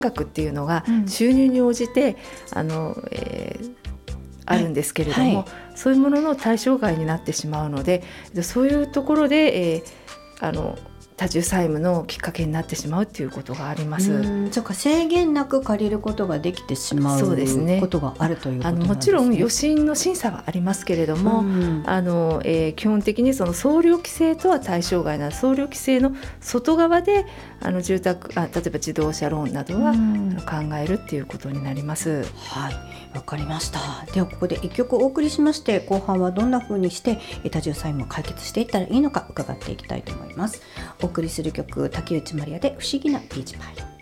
額っていうのが収入に応じて、あるんですけれども、そういうものの対象外になってしまうので、そういうところで、多重債務のきっかけになってしまうということがあります。 そうか、制限なく借りることができてしまうことがあるということなんですね。 もちろん余震の審査はありますけれども、基本的にその総量規制とは対象外な総量規制の外側で住宅例えば自動車ローンなどは考えるっていうことになります。 はい、わかりました。ではここで1曲お送りしまして、後半はどんな風にして多重債務を解決していったらいいのか伺っていきたいと思います。お送りする曲、竹内まりやで不思議なビーチパイ。